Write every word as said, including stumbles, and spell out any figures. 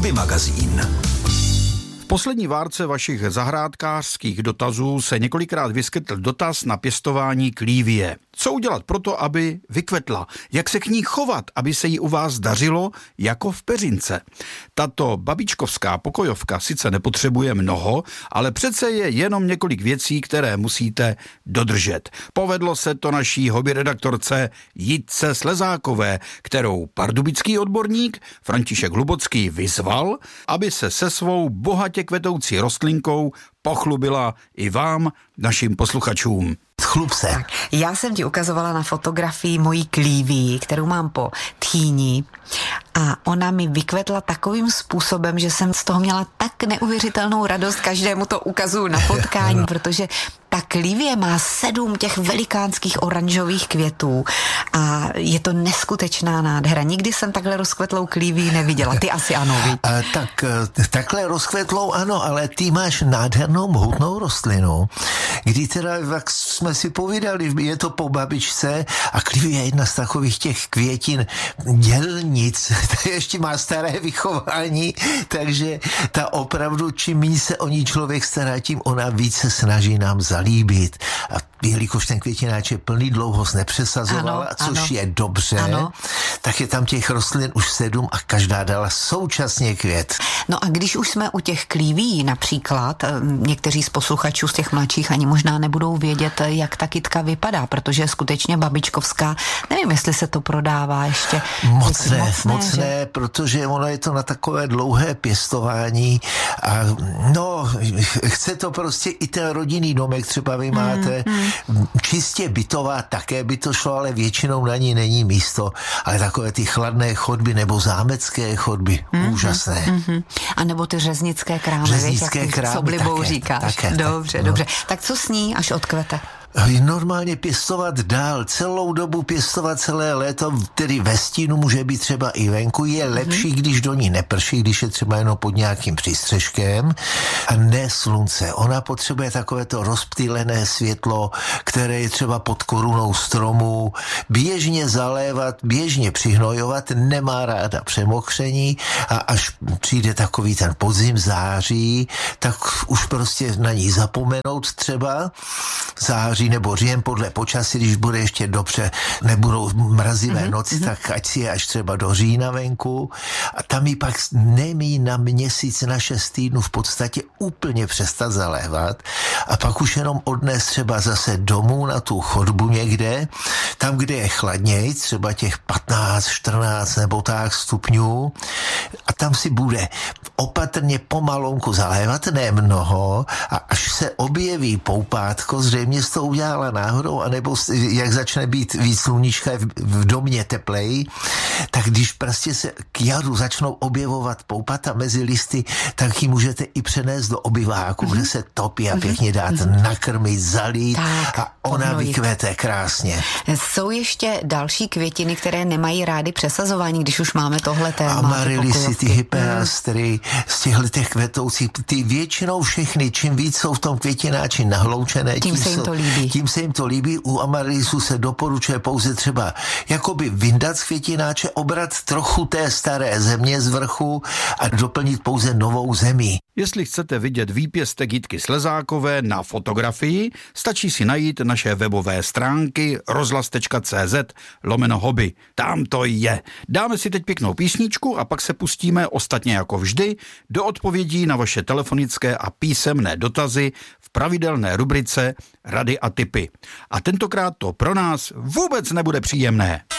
Hobby magazín. V poslední várce vašich zahrádkářských dotazů se několikrát vyskytl dotaz na pěstování klívie. Co udělat proto, aby vykvetla? Jak se k ní chovat, aby se jí u vás dařilo jako v peřince? Tato babičkovská pokojovka sice nepotřebuje mnoho, ale přece je jenom několik věcí, které musíte dodržet. Povedlo se to naší hobby redaktorce Jitce Slezákové, kterou pardubický odborník František Hlubocký vyzval, aby se se svou bohatě kvetoucí rostlinkou pochlubila i vám, našim posluchačům. Chlup se. Tak, já jsem ti ukazovala na fotografii mojí klívii, kterou mám po tchýni, a ona mi vykvetla takovým způsobem, že jsem z toho měla tak neuvěřitelnou radost, každému to ukazuju na potkání, protože ta klívie má sedm těch velikánských oranžových květů a je to neskutečná nádhera. Nikdy jsem takhle rozkvetlou klívii neviděla. Ty asi ano, víš. A tak takhle rozkvetlou ano, ale ty máš nádhernou mohutnou rostlinu, kdy teda, jak jsme si povídali, je to po babičce a klívie je jedna z takových těch květin dělnic, to ještě má staré vychování, takže ta opravdu, čím méně se o ní člověk stará, tím ona více snaží nám zalíbit. A jelikož ten květináč je plný, dlouho nepřesazovala, ano, což ano. je dobře, ano. tak je tam těch rostlin už sedm a každá dala současně květ. No a když už jsme u těch klíví například, někteří z posluchačů z těch mladších ani možná nebudou vědět, jak ta kytka vypadá, protože je skutečně babičkovská. Nevím, jestli se to prodává ještě. Moc ne, moc ne, moc ne, protože ono je to na takové dlouhé pěstování a no, chce to prostě i ten rodinný domek, třeba vy máte, mm, mm. čistě bytová, také by to šlo, ale většinou na ní není místo, ale takové ty chladné chodby nebo zámecké chodby, mm, úžasné. Mm, mm. A nebo ty řeznické krámy, řeznické víš, krámy, s oblibou také, říkáš. Také, dobře, tak, dobře. No. Tak co s ní, až odkvete? Normálně pěstovat dál, celou dobu pěstovat celé léto, tedy ve stínu, může být třeba i venku, je lepší, když do ní neprší, když je třeba jenom pod nějakým přístřeškem a ne slunce. Ona potřebuje takovéto rozptýlené světlo, které je třeba pod korunou stromu, běžně zalévat, běžně přihnojovat, nemá ráda přemokření a až přijde takový ten podzim, září, tak už prostě na ní zapomenout třeba, září nebo říjen podle počasí, když bude ještě dobře, nebudou mrazivé mm-hmm. noci, tak ať si je až třeba do října venku a tam ji pak nemí na měsíc na šest týdnů v podstatě úplně přestat zalévat a pak už jenom odnes třeba zase domů na tu chodbu někde, tam, kde je chladněji, třeba těch patnáct, čtrnáct nebo tak stupňů a tam si bude opatrně pomalonku zalévat, ne mnoho a až se objeví poupátko, zřejmě s tou udělala náhodou, anebo jak začne být víc sluníčka v, v domě teplej, tak když prostě se k jaru začnou objevovat poupata mezi listy, tak ji můžete i přenést do obyváku, mm-hmm. kde se topí a pěkně dát mm-hmm. nakrmit, zalít tak, a ona podnojit. Vykvete krásně. Jsou ještě další květiny, které nemají rády přesazování, když už máme tohle téma. Amaryllisy, ty hypeastry, z těchto těch kvetoucích, ty většinou všechny, čím víc jsou v tom květináči nahloučené, tím, tím se jim to líbí. Tím se jim to líbí. U amaryllisů se doporučuje pouze třeba jakoby vyndat z květináče, obrat trochu té staré země z vrchu a doplnit pouze novou zemi. Jestli chcete vidět výpěstek Jitky Slezákové na fotografii, stačí si najít naše webové stránky rozhlas tečka cé zet lomeno hobby. Tam to je. Dáme si teď pěknou písničku a pak se pustíme ostatně jako vždy do odpovědí na vaše telefonické a písemné dotazy v pravidelné rubrice Rady a tipy. A tentokrát to pro nás vůbec nebude příjemné.